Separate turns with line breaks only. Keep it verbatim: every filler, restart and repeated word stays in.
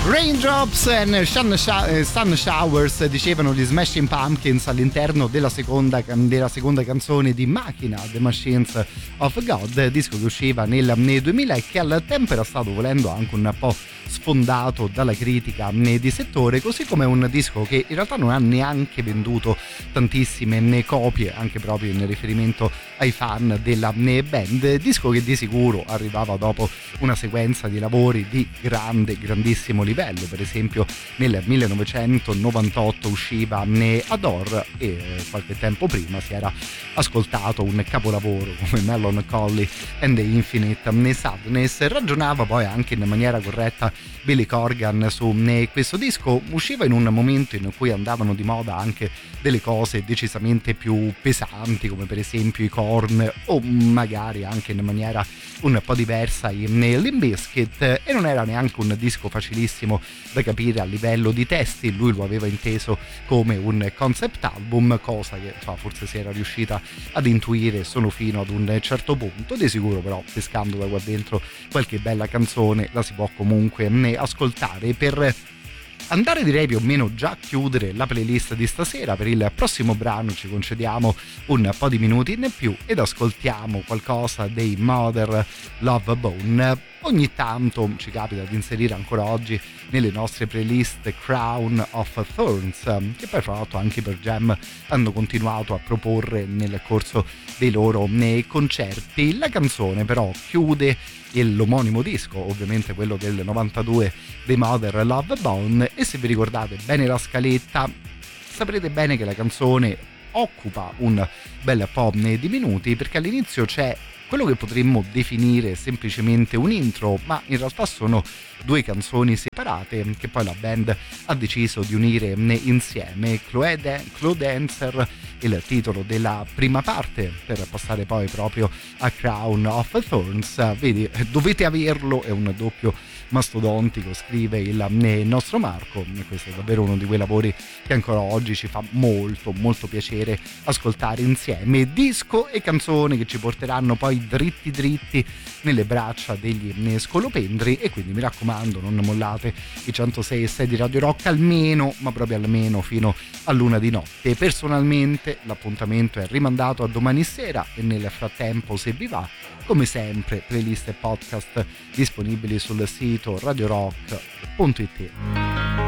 Raindrops and Sun, Sun Showers, dicevano gli Smashing Pumpkins all'interno della seconda, della seconda canzone di Machina, The Machines of God, disco che usciva nel, nel duemila e che al tempo era stato, volendo, anche un po' sfondato dalla critica di settore, così come un disco che in realtà non ha neanche venduto tantissime copie, anche proprio in riferimento ai fan della band, disco che di sicuro arrivava dopo una sequenza di lavori di grande, grandissimo livello. Per esempio nel millenovecentonovantotto usciva Adore e qualche tempo prima si era ascoltato un capolavoro come Melancholy and the Infinite Sadness. Ragionava poi anche in maniera corretta Billy Corgan su questo disco. Usciva in un momento in cui andavano di moda anche delle cose decisamente più pesanti, come per esempio i Korn, o magari anche in maniera un po' diversa i Limp Bizkit, e non era neanche un disco facilissimo da capire a livello di testi. Lui lo aveva inteso come un concept album, cosa che insomma, forse si era riuscita ad intuire solo fino ad un certo punto. Di sicuro però, pescando da qua dentro qualche bella canzone, la si può comunque ascoltare. Per andare, direi, più o meno già a chiudere la playlist di stasera, per il prossimo brano ci concediamo un po' di minuti in più ed ascoltiamo qualcosa dei Mother Love Bone. Ogni tanto ci capita di inserire ancora oggi nelle nostre playlist Crown of Thorns, che poi fra l'altro anche per Jam hanno continuato a proporre nel corso dei loro nei concerti. La canzone però chiude l'omonimo disco, ovviamente quello del novantadue dei Mother Love Bone, e se vi ricordate bene la scaletta saprete bene che la canzone occupa un bel po' di minuti, perché all'inizio c'è quello che potremmo definire semplicemente un intro, ma in realtà sono due canzoni separate che poi la band ha deciso di unire insieme. Chloe, Dan- Chloe Dancer, il titolo della prima parte, per passare poi proprio a Crown of Thorns. Vedi, dovete averlo, è un doppio mastodontico, scrive il nostro Marco. Questo è davvero uno di quei lavori che ancora oggi ci fa molto molto piacere ascoltare insieme, disco e canzoni che ci porteranno poi dritti dritti nelle braccia degli scolopendri, e quindi mi raccomando, non mollate i centosei e sei di Radio Rock, almeno, ma proprio almeno fino a luna di notte. Personalmente l'appuntamento è rimandato a domani sera, e nel frattempo, se vi va, come sempre playlist e podcast disponibili sul sito radio rock punto it.